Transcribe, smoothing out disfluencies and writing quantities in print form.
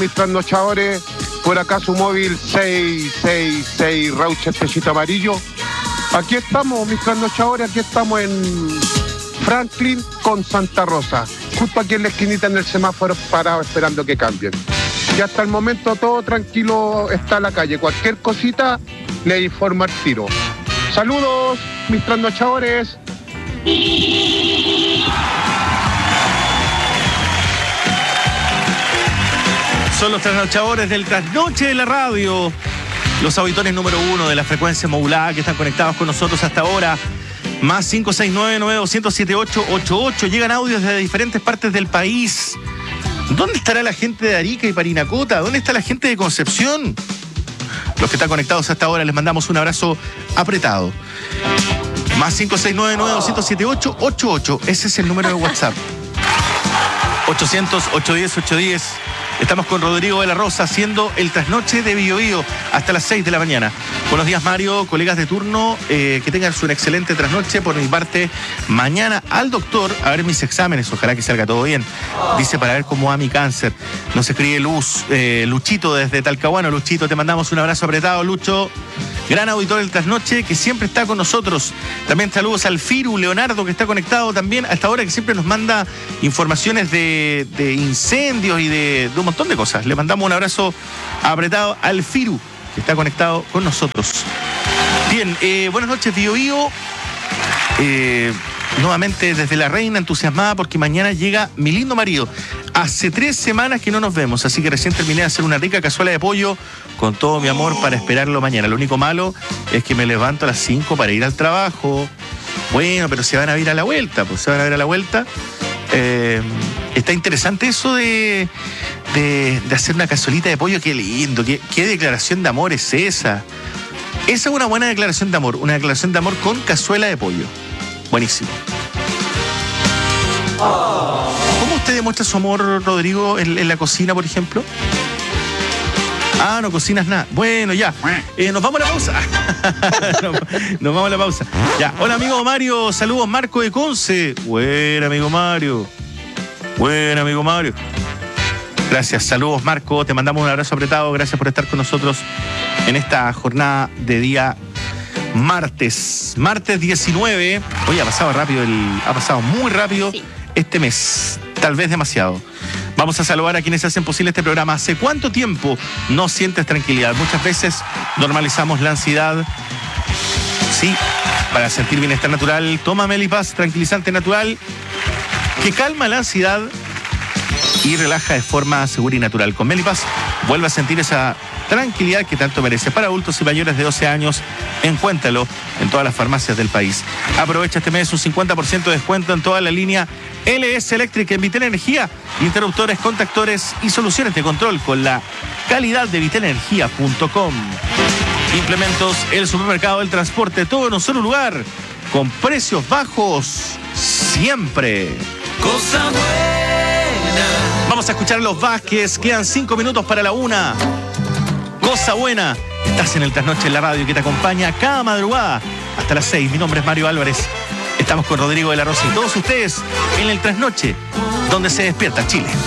mis trasnochadores. Por acá su móvil 666 Raucher Techito Amarillo. Aquí estamos, mis trasnochadores, aquí estamos en Franklin con Santa Rosa. Justo aquí en la esquinita en el semáforo parado esperando que cambien. Y hasta el momento todo tranquilo está la calle. Cualquier cosita le informo al tiro. Saludos, mis trasnochadores. Son los trasnochadores del trasnoche de la radio. Los auditores número 1 de la frecuencia modulada que están conectados con nosotros hasta ahora. Más 569-9200-7888. Llegan audios desde diferentes partes del país. ¿Dónde estará la gente de Arica y Parinacota? ¿Dónde está la gente de Concepción? Los que están conectados hasta ahora les mandamos un abrazo apretado. Más 569-9200-7888. Ese es el número de WhatsApp. 800-810-810. Estamos con Rodrigo de la Rosa haciendo el trasnoche de Bío Bío hasta las 6 de la mañana. Buenos días, Mario, colegas de turno. Que tengan un excelente trasnoche. Por mi parte, mañana al doctor a ver mis exámenes. Ojalá que salga todo bien. Dice para ver cómo va mi cáncer. Nos escribe Luchito desde Talcahuano. Luchito, te mandamos un abrazo apretado, Lucho. Gran auditor del trasnoche que siempre está con nosotros. También saludos al Firu, Leonardo, que está conectado también hasta ahora, que siempre nos manda informaciones de incendios y de un montón de cosas. Le mandamos un abrazo apretado al Firu, que está conectado con nosotros. Bien, buenas noches, Bío Bío. Nuevamente desde La Reina, entusiasmada porque mañana llega mi lindo marido. Hace 3 semanas que no nos vemos, así que recién terminé de hacer una rica cazuela de pollo con todo mi amor para esperarlo mañana. Lo único malo es que me levanto a las 5 para ir al trabajo. Bueno, pero se van a ir a la vuelta, pues se van a ver a la vuelta. Está interesante eso de hacer una cazuelita de pollo. Qué lindo, qué declaración de amor es esa. Esa es una buena declaración de amor, una declaración de amor con cazuela de pollo. Buenísimo. ¿Cómo usted demuestra su amor, Rodrigo, en la cocina, por ejemplo? Ah, no cocinas nada. Bueno, ya. Nos vamos a la pausa. Nos vamos a la pausa. Ya. Hola, amigo Mario. Saludos, Marco de Conce. Buen amigo Mario. Buen amigo Mario. Gracias. Saludos, Marco. Te mandamos un abrazo apretado. Gracias por estar con nosotros en esta jornada de día martes 19. Oye, ha pasado rápido, ha pasado muy rápido este mes, tal vez demasiado. Vamos a saludar a quienes hacen posible este programa. ¿Hace cuánto tiempo no sientes tranquilidad? Muchas veces normalizamos la ansiedad. Sí, para sentir bienestar natural, toma Melipaz, tranquilizante natural, que calma la ansiedad y relaja de forma segura y natural. Con Melipaz vuelve a sentir esa tranquilidad que tanto merece. Para adultos y mayores de 12 años, encuéntralo en todas las farmacias del país. Aprovecha este mes un 50% de descuento en toda la línea LS Electric en Vitel Energía. Interruptores, contactores y soluciones de control con la calidad de vitelenergia.com. Implementos, el supermercado del transporte, todo en un solo lugar, con precios bajos siempre. Cosa buena. Vamos a escuchar a los Vázquez. Quedan 5 minutos para la 1. Cosa buena. Estás en el Trasnoche en la radio que te acompaña cada madrugada hasta las 6. Mi nombre es Mario Álvarez. Estamos con Rodrigo de la Rosa y todos ustedes en el Trasnoche, donde se despierta Chile.